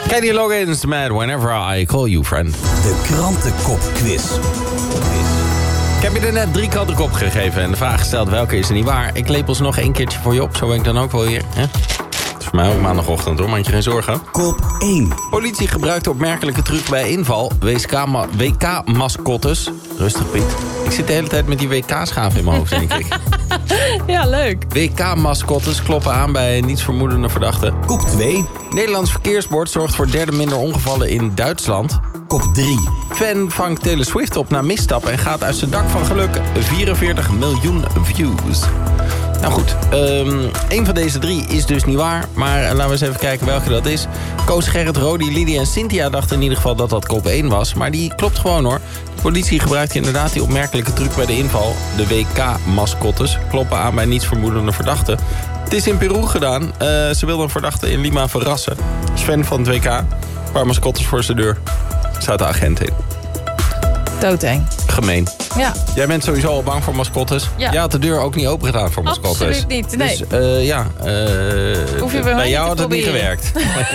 Kenny Loggins met Whenever I Call You Friend. De krantenkopquiz. Ik heb je er net 3 krantenkop gegeven en de vraag gesteld welke is er niet waar. Ik lepel ze nog 1 keertje voor je op, zo ben ik dan ook wel hier. Hè? Het is voor mij ook maandagochtend hoor, maak je geen zorgen. Kop 1. Politie gebruikt opmerkelijke truc bij inval. WK-mascottes. Rustig Piet. Ik zit de hele tijd met die WK-schaaf in mijn hoofd, denk ik. Ja, leuk. WK-mascottes kloppen aan bij nietsvermoedende verdachten. Kop 2. Nederlands verkeersbord zorgt voor derde minder ongevallen in Duitsland. Kop 3. Fan vangt Taylor Swift op na misstap en gaat uit zijn dak van geluk. 44 miljoen views. Nou goed, een van deze 3 is dus niet waar. Maar laten we eens even kijken welke dat is. Koos, Gerrit, Rodi, Lydia en Cynthia dachten in ieder geval dat dat kop 1 was. Maar die klopt gewoon hoor. De politie gebruikt inderdaad die opmerkelijke truc bij de inval. De WK-mascottes kloppen aan bij nietsvermoedende verdachten. Het is in Peru gedaan. Ze wilden een verdachte in Lima verrassen. Sven van het WK. Een paar mascottes voor zijn deur. Staat de agent in. Doodeng. Gemeen. Ja. Jij bent sowieso al bang voor mascottes. Ja. Jij had de deur ook niet open gedaan voor mascottes. Absoluut niet, nee. Dus Hoef je bij jou had het niet gewerkt.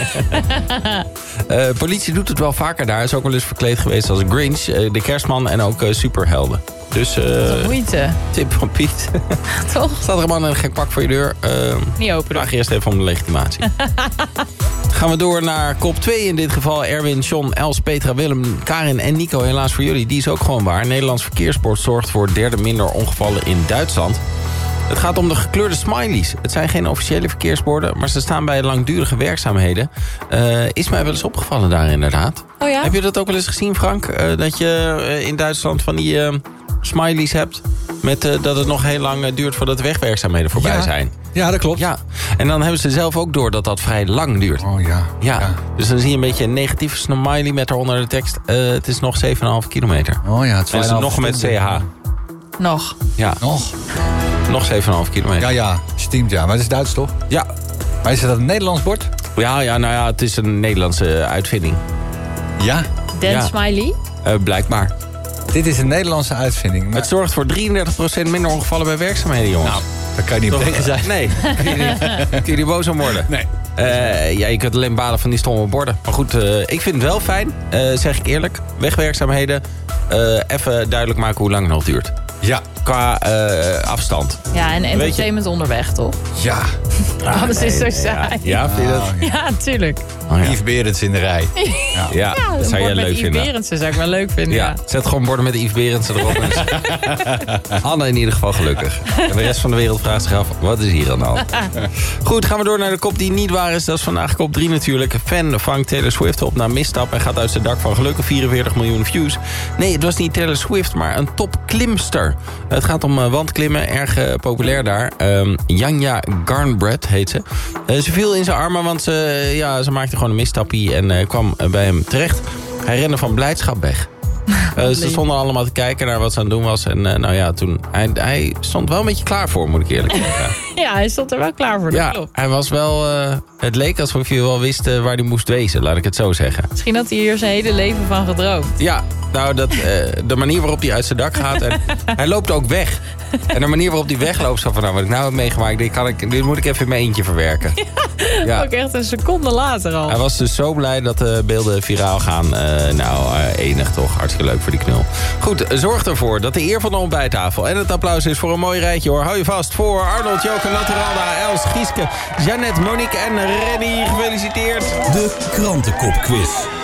Politie doet het wel vaker daar. Is ook wel eens verkleed geweest als Grinch, de kerstman en ook superhelden. Dus moeite. tip van Piet. Toch? Staat er een man in een gek pak voor je deur. Niet open. Vraag je eerst even om de legitimatie. Gaan we door naar kop 2 in dit geval. Erwin, John, Els, Petra, Willem, Karin en Nico. Helaas voor jullie, die is ook gewoon waar. Nederlands verkeersbord zorgt voor derde minder ongevallen in Duitsland. Het gaat om de gekleurde smileys. Het zijn geen officiële verkeersborden, maar ze staan bij langdurige werkzaamheden. Is mij wel eens opgevallen daar inderdaad. Oh ja? Heb je dat ook wel eens gezien, Frank? Dat je in Duitsland van die smileys hebt... met dat het nog heel lang duurt voordat de wegwerkzaamheden voorbij zijn. Ja, dat klopt. Ja, en dan hebben ze zelf ook door dat dat vrij lang duurt. Oh ja. Ja. Dus dan zie je een beetje een negatieve smiley met daaronder de tekst... het is nog 7,5 kilometer. Oh ja, het En is nog met CH. Nog. Ja, nog 7,5 kilometer. Ja, ja. Steamt ja. Maar het is Duits toch? Ja. Maar is dat een Nederlands bord? Ja, nou ja, het is een Nederlandse uitvinding. Ja. Dan Ja. Smiley. Blijkbaar. Dit is een Nederlandse uitvinding. Maar... Het zorgt voor 33% minder ongevallen bij werkvidzaamheden, jongens. Nou, daar kan je niet op tegen zijn. Nee, kun je niet boos om worden. Nee. Ja, je kunt alleen balen van die stomme borden. Maar goed, ik vind het wel fijn, zeg ik eerlijk. Wegwerkzaamheden, even duidelijk maken hoe lang het nog duurt. Ja. Qua afstand. Ja, en entertainment onderweg, toch? Ja. Alles is zo saai. Ja, vind je dat? Ja, tuurlijk. Oh, ja. Yves Berends in de rij. Ja, dat zou jij leuk vinden. Berendsen zou ik wel leuk vinden, Ja, zet gewoon borden met Yves Berendsen erop. Anne in ieder geval gelukkig. En de rest van de wereld vraagt zich af, wat is hier aan de hand? Goed, gaan we door naar de kop die niet waar is. Dat is vandaag kop 3 natuurlijk. Fan vangt Taylor Swift op na misstap en gaat uit zijn dak van gelukkig 44 miljoen views. Nee, het was niet Taylor Swift, maar een topklimster. Het gaat om wandklimmen, erg populair daar. Janja Garnbrett heet ze. Ze viel in zijn armen, want ze maakte gewoon een misstappie en kwam bij hem terecht. Hij rende van blijdschap weg. Ze stonden allemaal te kijken naar wat ze aan het doen was. En toen... Hij stond wel een beetje klaar voor, moet ik eerlijk zeggen. Ja, hij stond er wel klaar voor. Ja, Klopt. hij was wel... het leek alsof je wel wist waar hij moest wezen, laat ik het zo zeggen. Misschien had hij hier zijn hele leven van gedroomd. Ja, nou, de manier waarop hij uit zijn dak gaat... En hij loopt ook weg. En de manier waarop hij wegloopt... Zo van, nou, wat ik nou heb meegemaakt... Dit moet ik even in mijn eentje verwerken. Ja. Ook echt een seconde later al. Hij was dus zo blij dat de beelden viraal gaan. Enig toch. Hartstikke leuk voor die knul. Goed, zorg ervoor dat de eer van de ontbijttafel... en het applaus is voor een mooi rijtje, hoor. Hou je vast voor Arnold, Joke, Naturalda, Els, Gieske... Jeannette, Monique en Rennie. Gefeliciteerd. De krantenkopquiz.